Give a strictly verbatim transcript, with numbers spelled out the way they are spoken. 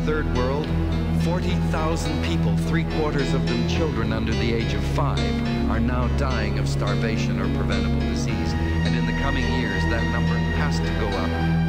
third world, forty thousand people, three quarters of them children under the age of five, are now dying of starvation or preventable disease. And in the coming years, that number has to go up.